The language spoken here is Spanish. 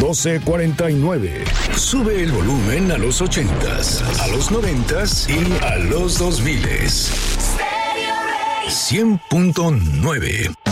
1249. Sube el volumen a los 80s, a los 90s y a los 2000s. 100.9